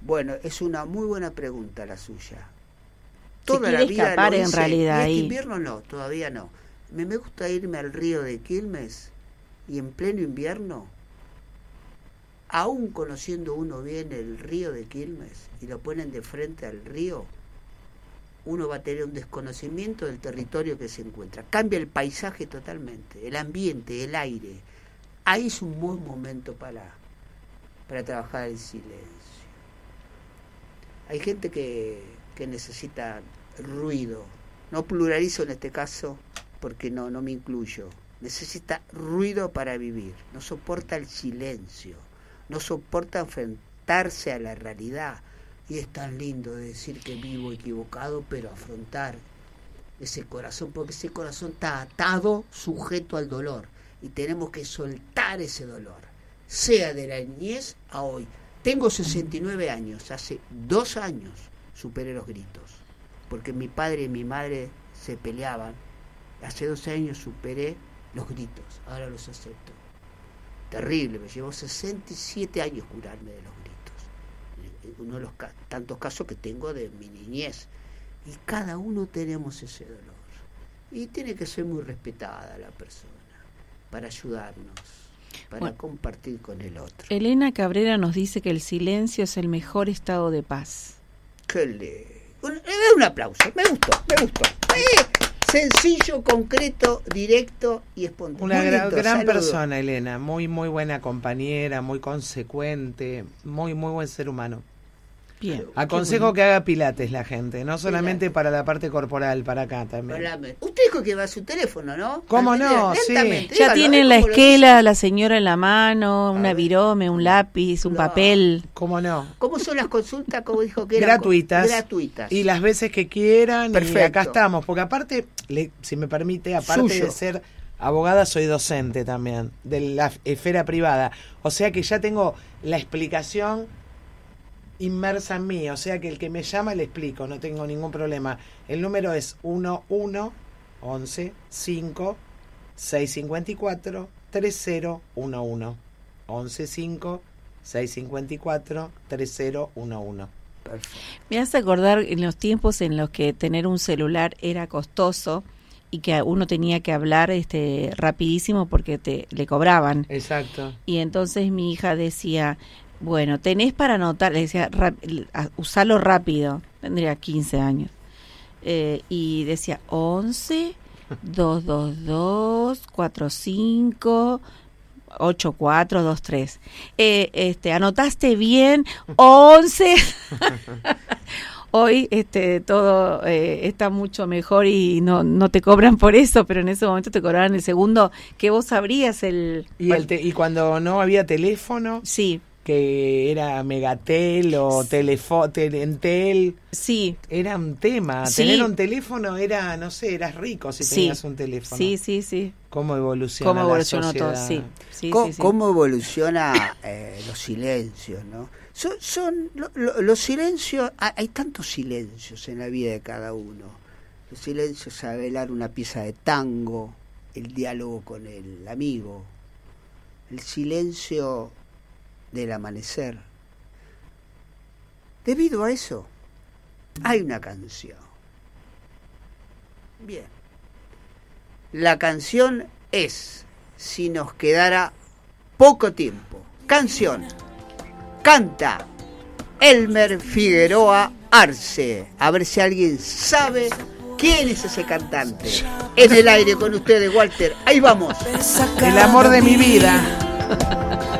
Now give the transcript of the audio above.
Bueno, es una muy buena pregunta la suya. Toda la vida escapar en realidad y este ahí. invierno no, todavía no. Me gusta irme al río de Quilmes y en pleno invierno, aún conociendo uno bien el río de Quilmes y lo ponen de frente al río, uno va a tener un desconocimiento del territorio que se encuentra. Cambia el paisaje totalmente, el ambiente, el aire. Ahí es un buen momento para trabajar en silencio. Hay gente que necesita ruido. No pluralizo en este caso porque no me incluyo. Necesita ruido para vivir. No soporta el silencio. No soporta enfrentarse a la realidad. Y es tan lindo decir que vivo equivocado, pero afrontar ese corazón, porque ese corazón está atado, sujeto al dolor. Y tenemos que soltar ese dolor, sea de la niñez a hoy. Tengo 69 años, hace 2 años superé los gritos, porque mi padre y mi madre se peleaban. Hace 12 años superé los gritos, ahora los acepto. Terrible, me llevó 67 años curarme de los gritos. Uno de los tantos casos que tengo de mi niñez. Y cada uno tenemos ese dolor. Y tiene que ser muy respetada la persona para ayudarnos, para compartir con el otro. Elena Cabrera nos dice que el silencio es el mejor estado de paz. Un aplauso, me gustó. Sencillo, concreto, directo y espontáneo. Una gran persona, Elena, muy buena compañera, muy consecuente, muy buen ser humano. Bien. Aconsejo que haga pilates la gente, no solamente para la parte corporal, para acá también. Usted dijo que va a su teléfono, ¿no? ¿Cómo no? Sí. Ya tienen la esquela, la señora en la mano, una virome, un lápiz, un papel. ¿Cómo no? ¿Cómo son las consultas? Como dijo que eran gratuitas. Y las veces que quieran. Perfecto. Y acá estamos, porque aparte, si me permite, aparte de ser abogada, soy docente también, de la esfera privada. O sea que ya tengo la explicación inmersa en mí, o sea que el que me llama le explico, no tengo ningún problema. El número es 11 5 654 3011 11 5 654 3011. Perfecto. Me hace acordar en los tiempos en los que tener un celular era costoso y que uno tenía que hablar rapidísimo porque le cobraban. Exacto. Y entonces mi hija decía, bueno, tenés para anotar, le decía, usalo rápido, tendría 15 años, y decía 11 222 45 8423. ¿Anotaste bien? 11. Hoy todo está mucho mejor y no te cobran por eso, pero en ese momento te cobraban el segundo que vos abrías y cuando no había teléfono, sí, que era Megatel o Entel, sí, era un tema. Sí. Tener un teléfono era, no sé, eras rico si tenías un teléfono. Sí. ¿Cómo evoluciona la sociedad? Todo? Sí. ¿Cómo evoluciona los silencios, no? Los silencios, hay tantos silencios en la vida de cada uno. Los silencios a velar una pieza de tango, el diálogo con el amigo, el silencio del amanecer. Debido a eso, hay una canción. Bien. La canción es Si nos quedara poco tiempo. Canción. Canta Elmer Figueroa Arce. A ver si alguien sabe quién es ese cantante. En el aire con ustedes, Walter. Ahí vamos. El amor de mi vida.